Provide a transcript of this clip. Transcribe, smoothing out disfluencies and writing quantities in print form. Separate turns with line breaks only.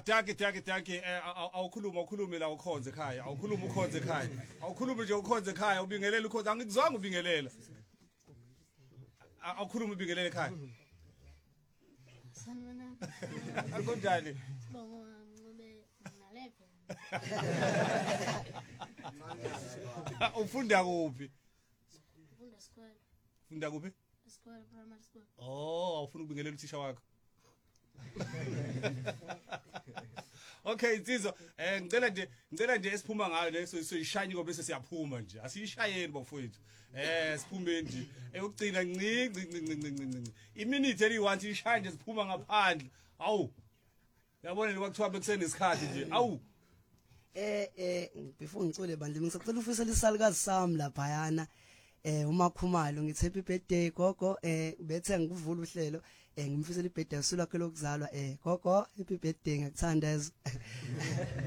Daki awukhuluma la ukhonze ekhaya awukhuluma ukhonze ekhaya awukhuluma nje ukhonze ekhaya ubingelela ukhonze angikuzange ubingelela awukhuluma ubingelela ekhaya Akunjani
Bongo ngcobe nalepe
Ufunda kuphi
Ufunda school
Ufunda kuphi
School primary school
Oh awufuna ubingelela uthisha wakho Okay insizwa ngicela nje esiphuma ngayo leso soyishanye ngoba bese siyaphuma nje asiyishayeni bafowethu siphume nje ukugcina ncinci iminute eli1 ishaya nje siphuma ngaphandle awu yabona lokuthiwa bekusene isikhathi nje awu
before ngicole bandle ngisacela ufisa lisalukazi sami lapha yana uMakhumalo ngithi happy birthday gogo bethe ngikuvula uhlelo ngimfisela ibirthday usuku lakhe lokuzalwa gogo happy birthday ngikuthanda